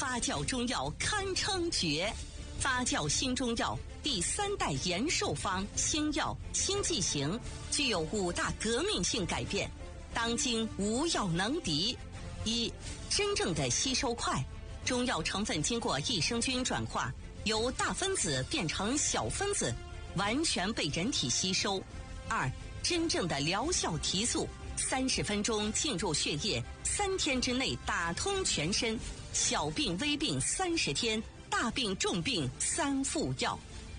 发酵中药堪称绝。发酵新中药第3代延寿方新药新剂型，具有5大革命性改变，当今无药能敌。一、真正的吸收快，中药成分经过益生菌转化，由大分子变成小分子，完全被人体吸收。2、真正的疗效提速，30分钟进入血液，3天之内打通全身，小病微病30天，大病重病3副药。